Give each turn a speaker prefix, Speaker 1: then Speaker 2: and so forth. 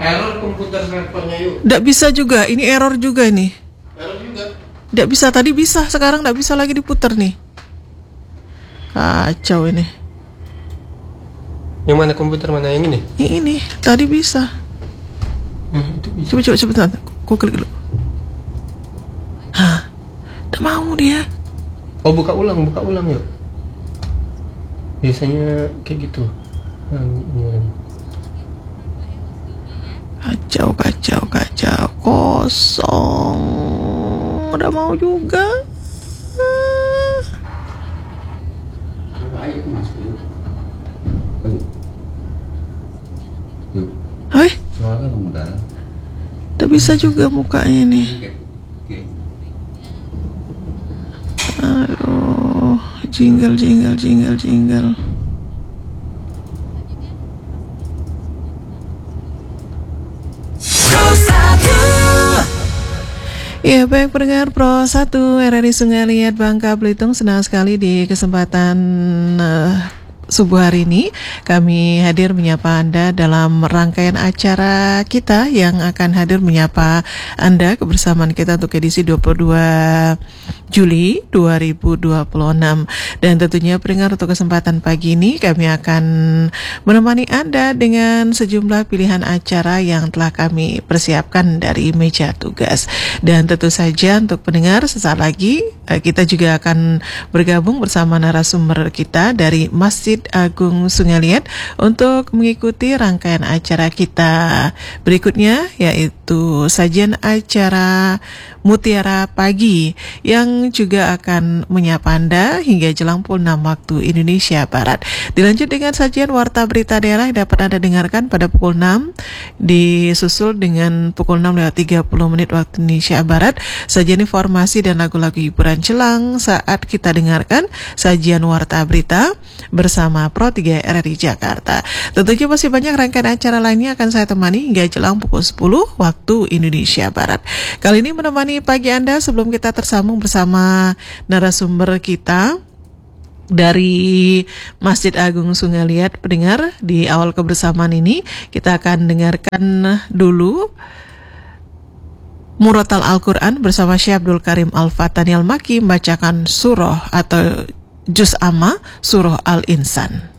Speaker 1: Error komputer servernya yuk.
Speaker 2: Nggak bisa juga, ini error juga ini.
Speaker 1: Error juga.
Speaker 2: Nggak bisa, tadi bisa, sekarang nggak bisa lagi diputar nih. Kacau ini.
Speaker 1: Yang mana komputer mana yang ini?
Speaker 2: Ini tadi bisa.
Speaker 1: Itu bisa.
Speaker 2: Coba sebentar, aku klik dulu. Hah, nggak mau dia.
Speaker 1: Oh, buka ulang yuk. Biasanya kayak gitu.
Speaker 2: Kacau, kosong. Udah mau juga. Hai, udah bisa juga mukanya nih. Aduh, jingle. Ya, baik pendengar Pro 1 RRI Sungai Liat Bangka Belitung, senang sekali di kesempatan subuh hari ini kami hadir menyapa Anda dalam rangkaian acara kita yang akan hadir menyapa Anda kebersamaan kita untuk edisi 22 Juli 2026. Dan tentunya pendengar, untuk kesempatan pagi ini kami akan menemani Anda dengan sejumlah pilihan acara yang telah kami persiapkan dari meja tugas. Dan tentu saja untuk pendengar, sesaat lagi kita juga akan bergabung bersama narasumber kita dari Masjid Agung Sungai Liat untuk mengikuti rangkaian acara kita berikutnya, yaitu sajian acara Mutiara Pagi yang juga akan menyapa Anda hingga jelang pukul 6 waktu Indonesia Barat. Dilanjut dengan sajian Warta Berita Daerah yang dapat Anda dengarkan pada pukul 6, disusul dengan pukul 6:30 waktu Indonesia Barat sajian informasi dan lagu-lagu hiburan jelang saat kita dengarkan sajian Warta Berita bersama Pro 3 RRI Jakarta. Tentunya masih banyak rangkaian acara lainnya akan saya temani hingga jelang pukul 10 waktu Indonesia Barat. Kali ini menemani pagi Anda sebelum kita tersambung bersama narasumber kita dari Masjid Agung Sungai Liat. Pendengar, di awal kebersamaan ini kita akan dengarkan dulu Muratal Al-Quran bersama Syekh Abdul Karim Al-Fatani Al-Maki membacakan surah atau Juz Amma Surah Al-Insan.